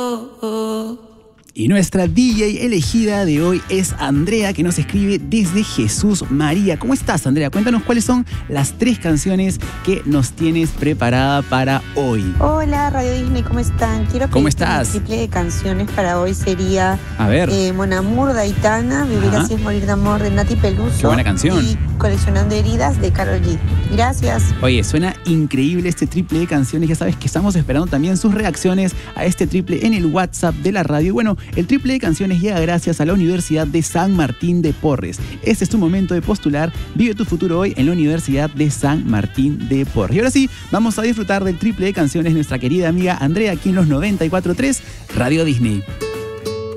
Y nuestra DJ elegida de hoy es Andrea, que nos escribe desde Jesús María. ¿Cómo estás, Andrea? Cuéntanos cuáles son las 3 canciones que nos tienes preparada para hoy. Hola, Radio Disney, ¿cómo están? Quiero ¿Cómo pedir estás? un triple de canciones para hoy. Sería A ver. Mon Amour de Aitana, Vivir Ajá. así es morir de amor de Nati Peluso. Qué buena canción. Y Coleccionando heridas de Karol G. Gracias. Oye, suena increíble este triple de canciones. Ya sabes que estamos esperando también sus reacciones a este triple en el WhatsApp de la radio. Y bueno, el triple de canciones llega gracias a la Universidad de San Martín de Porres. Este es tu momento de postular. Vive tu futuro hoy en la Universidad de San Martín de Porres. Y ahora sí, vamos a disfrutar del triple de canciones de nuestra querida amiga Andrea aquí en los 94.3 Radio Disney.